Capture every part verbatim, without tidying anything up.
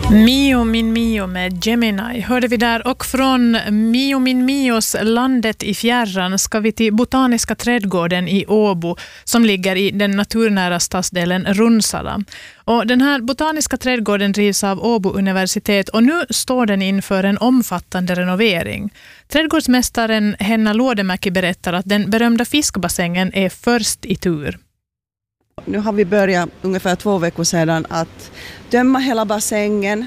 Mio min Mio med Gemini hörde vi där, och från Mio min Mios landet i fjärran ska vi till Botaniska trädgården i Åbo som ligger i den naturnära stadsdelen Runsala. Och den här Botaniska trädgården drivs av Åbo universitet och nu står den inför en omfattande renovering. Trädgårdsmästaren Henna Lådemäki berättar att den berömda fiskbassängen är först i tur. Nu har vi börjat ungefär två veckor sedan att döma hela bassängen.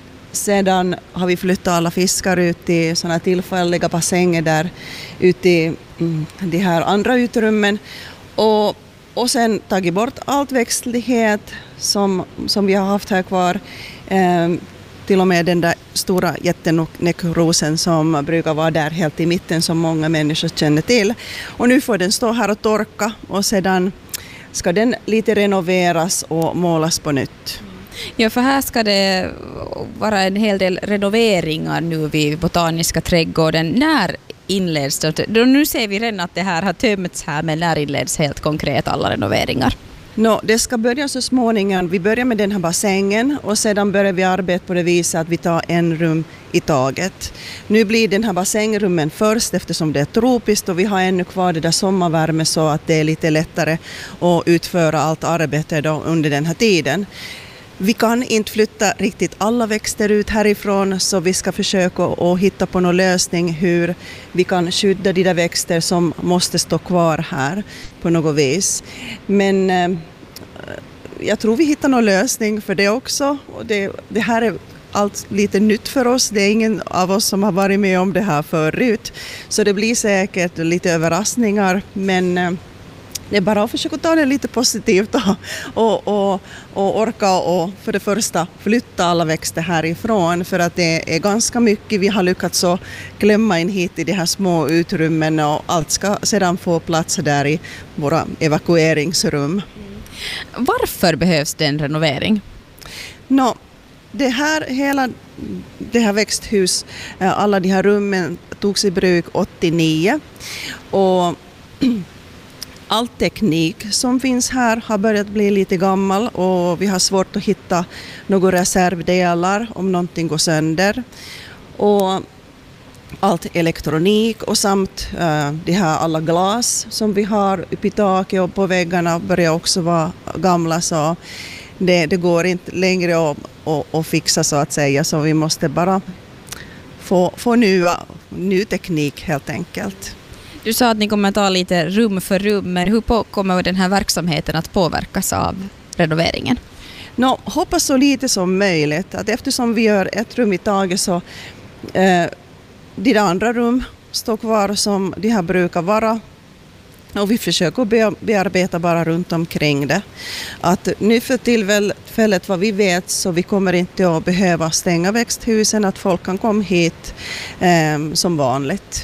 Sedan har vi flyttat alla fiskar ut i sådana tillfälliga bassänger där ute i mm, de här andra utrymmen. Och, och sen tagit bort allt växtlighet som, som vi har haft här kvar. Ehm, till och med den där stora jättenäckrosen som brukar vara där helt i mitten som många människor känner till. Och nu får den stå här och torka och sedan ska den lite renoveras och målas på nytt. Ja, för här ska det vara en hel del renoveringar nu vid Botaniska trädgården. När inleds det? Nu ser vi redan att det här har tömts här, men när inleds helt konkret alla renoveringar? No, det ska börja så småningom. Vi börjar med den här bassängen och sedan börjar vi arbeta på det viset att vi tar en rum i taget. Nu blir den här bassängrummen först eftersom det är tropiskt och vi har ännu kvar det där sommarvärme så att det är lite lättare att utföra allt arbete då under den här tiden. Vi kan inte flytta riktigt alla växter ut härifrån så vi ska försöka att hitta på någon lösning hur vi kan skydda de där växter som måste stå kvar här på något vis. Men eh, jag tror vi hittar någon lösning för det också. Och det, det här är allt lite nytt för oss. Det är ingen av oss som har varit med om det här förut. Så det blir säkert lite överraskningar, men eh, det är bara att försöka ta det lite positivt och, och, och, och orka och för det första flytta alla växter härifrån för att det är ganska mycket vi har lyckats att klämma in hit i de här små utrymmen och allt ska sedan få plats där i våra evakueringsrum. Varför behövs det en renovering? Nå, det här, hela det här växthus, alla de här rummen togs i bruk åttionio och all teknik som finns här har börjat bli lite gammal och vi har svårt att hitta några reservdelar om någonting går sönder. Och allt elektronik och samt uh, de här alla glas som vi har uppe i taket och på väggarna börjar också vara gamla så det, det går inte längre att, att, att fixa så att säga så vi måste bara få, få ny, ny teknik helt enkelt. Du sa att ni kommer att ta lite rum för rum, men hur på, kommer den här verksamheten att påverkas av renoveringen? Nå, hoppas så lite som möjligt. Att eftersom vi gör ett rum i taget så eh, de andra rum står kvar som de här brukar vara. Och vi försöker be- bearbeta bara runt omkring det. Att nu för tillfället vad vi vet så vi kommer inte att behöva stänga växthusen. Att folk kan komma hit eh, som vanligt.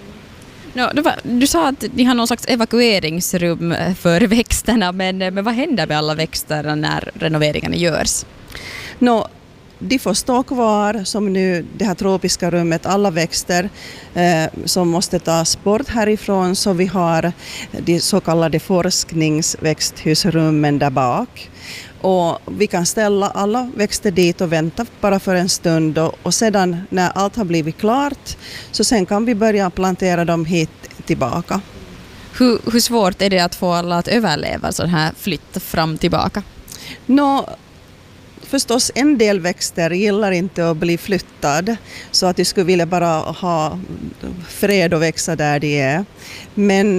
No, var, du sa att ni har någon slags evakueringsrum för växterna, men, men vad händer med alla växter när renoveringarna görs? No, de får stå kvar som nu det här tropiska rummet, alla växter eh, som måste tas bort härifrån så vi har de så kallade forskningsväxthusrummen där bak. Och vi kan ställa alla växter dit och vänta bara för en stund och, och sedan när allt har blivit klart så sen kan vi börja plantera dem hit tillbaka. Hur, hur svårt är det att få alla att överleva sån här flytt fram tillbaka? Nå, förstås en del växter gillar inte att bli flyttad så att de skulle vilja bara ha fred och växa där de är. Men,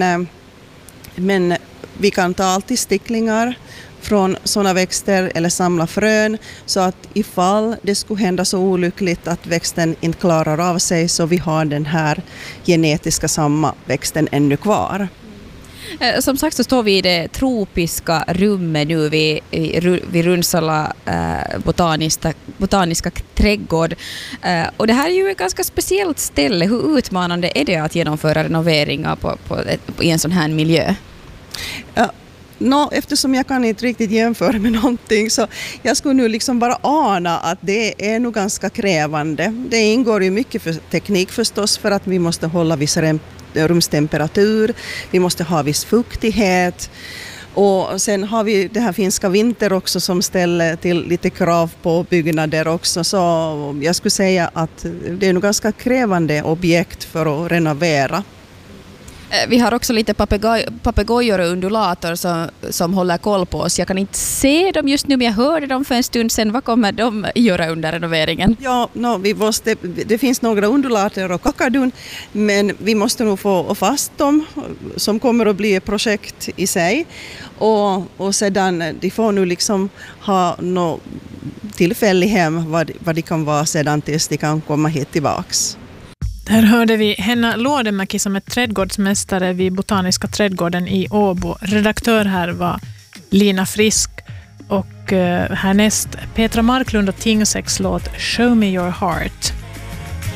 men vi kan ta alltid sticklingar från sådana växter eller samla frön så att ifall det skulle hända så olyckligt att växten inte klarar av sig så vi har den här genetiska samma växten ännu kvar. Som sagt så står vi i det tropiska rummet nu vid, vid Runsala eh, botaniska, botaniska trädgård. Eh, och det här är ju ett ganska speciellt ställe. Hur utmanande är det att genomföra renoveringar på, på, på, i en sån här miljö? Ja. No, eftersom jag kan inte riktigt jämföra med någonting så jag skulle nu liksom bara ana att det är nog ganska krävande. Det ingår ju mycket för teknik förstås för att vi måste hålla viss rumstemperatur, vi måste ha viss fuktighet Och sen har vi det här finska vinter också som ställer till lite krav på byggnader också. Så jag skulle säga att det är nog ganska krävande objekt för att renovera. Vi har också lite papegoj- papegojor och undulator som, som håller koll på oss. Jag kan inte se dem just nu, men jag hörde dem för en stund sedan. Vad kommer de göra under renoveringen? Ja, no, vi måste, det finns några undulater och kakadun, men vi måste nog få fast dem som kommer att bli ett projekt i sig. Och, och sedan, de får nu liksom ha något tillfälligt hem vad, vad de kan vara sedan tills de kan komma hit tillbaks. Där hörde vi Henna Luodemäki som är trädgårdsmästare vid Botaniska trädgården i Åbo. Redaktör här var Lina Frisk och härnäst Petra Marklund och Tingsex låt Show Me Your Heart.